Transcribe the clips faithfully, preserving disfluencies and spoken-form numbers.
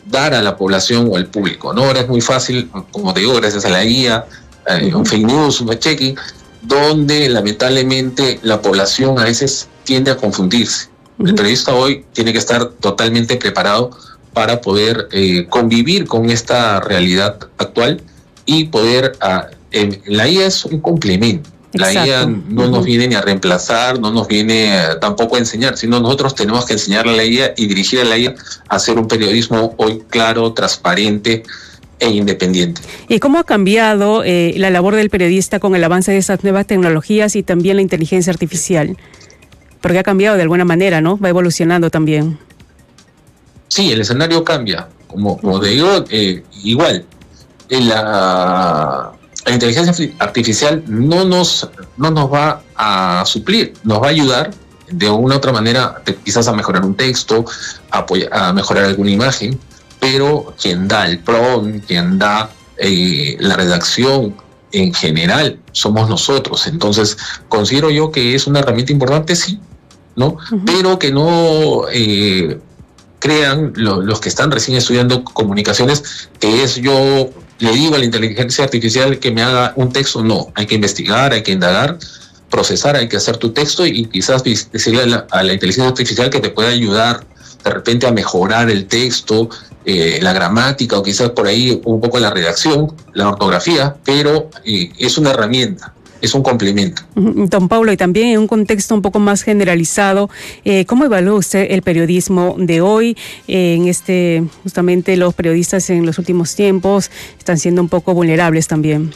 dar a la población o al público, ¿no? Ahora es muy fácil, como te digo, gracias a la guía, eh, un fake news, un fact-checking, donde lamentablemente la población a veces tiende a confundirse. El periodista hoy tiene que estar totalmente preparado para poder eh, convivir con esta realidad actual y poder... Uh, eh, la guía es un complemento. La Exacto. guía no uh-huh. nos viene ni a reemplazar, no nos viene eh, tampoco a enseñar, sino nosotros tenemos que enseñarle a la guía y dirigir a la guía a hacer un periodismo hoy claro, transparente e independiente. ¿Y cómo ha cambiado eh, la labor del periodista con el avance de esas nuevas tecnologías y también la inteligencia artificial? Porque ha cambiado de alguna manera, ¿no? Va evolucionando también. Sí, el escenario cambia. Como, como te digo, eh, igual, la... La inteligencia artificial no nos, no nos va a suplir, nos va a ayudar de una u otra manera, quizás a mejorar un texto, a, apoyar, a mejorar alguna imagen, pero quien da el prompt, quien da eh, la redacción en general, somos nosotros. Entonces, considero yo que es una herramienta importante, sí, ¿no? Uh-huh. Pero que no eh, crean lo, los que están recién estudiando comunicaciones, que es yo... le digo a la inteligencia artificial que me haga un texto. No, hay que investigar, hay que indagar, procesar, hay que hacer tu texto y quizás decirle a la, a la inteligencia artificial que te pueda ayudar de repente a mejorar el texto, eh, la gramática o quizás por ahí un poco la redacción, la ortografía, pero eh, es una herramienta. Es un complemento. Don Paulo, y también en un contexto un poco más generalizado, eh, ¿cómo evalúa usted el periodismo de hoy? Eh, en este, justamente los periodistas en los últimos tiempos están siendo un poco vulnerables también.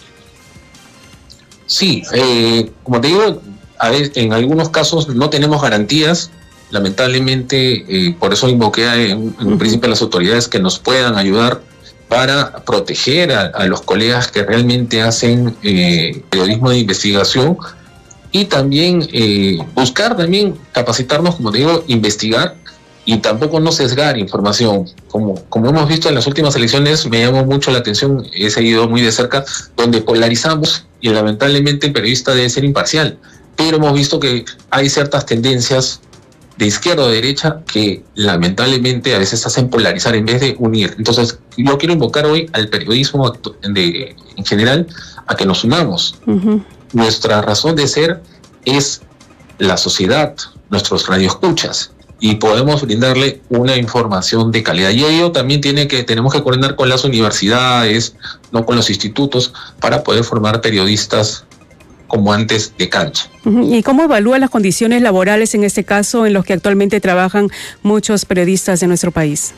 Sí, eh, como te digo, a ver, en algunos casos no tenemos garantías. Lamentablemente, eh, por eso invoqué en, en un principio a las autoridades que nos puedan ayudar para proteger a, a los colegas que realmente hacen eh, periodismo de investigación y también eh, buscar también capacitarnos, como te digo, investigar y tampoco no sesgar información. Como, como hemos visto en las últimas elecciones, me llamó mucho la atención, he seguido muy de cerca, donde polarizamos y lamentablemente el periodista debe ser imparcial, pero hemos visto que hay ciertas tendencias de izquierda o de derecha que lamentablemente a veces hacen polarizar en vez de unir. Entonces yo quiero invocar hoy al periodismo de, en general a que nos unamos. Uh-huh. Nuestra razón de ser es la sociedad, nuestros radioescuchas, y podemos brindarle una información de calidad. Y ello también tiene que, tenemos que coordinar con las universidades, no con los institutos, para poder formar periodistas como antes de cancha. ¿Y cómo evalúa las condiciones laborales en este caso en los que actualmente trabajan muchos periodistas de nuestro país?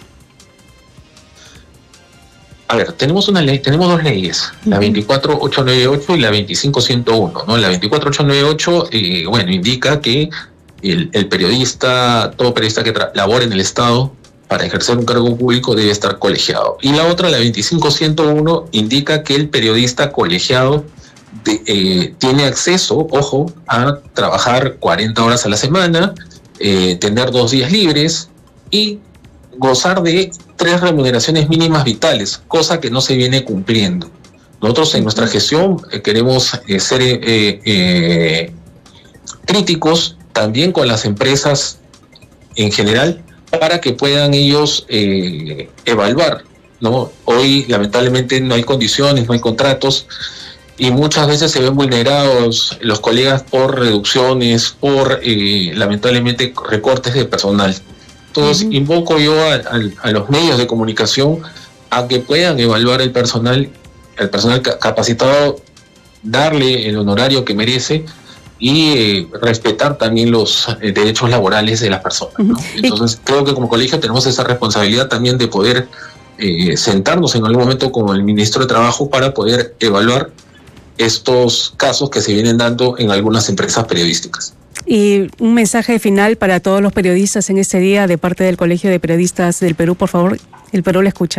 A ver, tenemos una ley, tenemos dos leyes, uh-huh. la veinticuatro mil ochocientos noventa y ocho y la veinticinco mil ciento uno, ¿no? La veinticuatro mil ochocientos noventa y ocho, eh, bueno, indica que el, el periodista, todo periodista que tra- labore en el Estado para ejercer un cargo público debe estar colegiado. Y la otra, la veinticinco mil ciento uno, indica que el periodista colegiado De, eh, tiene acceso, ojo, a trabajar cuarenta horas a la semana, eh, tener dos días libres y gozar de tres remuneraciones mínimas vitales, cosa que no se viene cumpliendo. Nosotros en nuestra gestión eh, queremos eh, ser eh, eh, críticos también con las empresas en general para que puedan ellos eh, evaluar, ¿no? Hoy lamentablemente no hay condiciones, no hay contratos, y muchas veces se ven vulnerados los colegas por reducciones, por eh, lamentablemente recortes de personal. Entonces, uh-huh. invoco yo a, a, a los medios de comunicación a que puedan evaluar el personal, el personal capacitado, darle el honorario que merece y eh, respetar también los eh, derechos laborales de las personas, ¿no? Entonces, creo que como colegio tenemos esa responsabilidad también de poder eh, sentarnos en algún momento con el ministro de Trabajo para poder evaluar estos casos que se vienen dando en algunas empresas periodísticas. Y un mensaje final para todos los periodistas en este día de parte del Colegio de Periodistas del Perú, por favor, el Perú le escucha.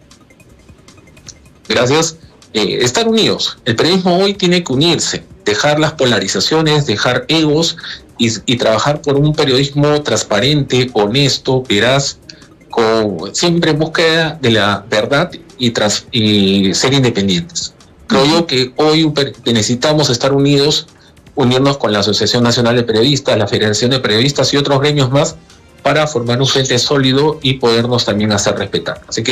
Gracias. Eh, estar unidos. El periodismo hoy tiene que unirse, dejar las polarizaciones, dejar egos y, y trabajar por un periodismo transparente, honesto, veraz, con, siempre en búsqueda de la verdad y, tras, y ser independientes. Creo yo que hoy necesitamos estar unidos, unirnos con la Asociación Nacional de Periodistas, la Federación de Periodistas y otros gremios más para formar un frente sólido y podernos también hacer respetar. Así que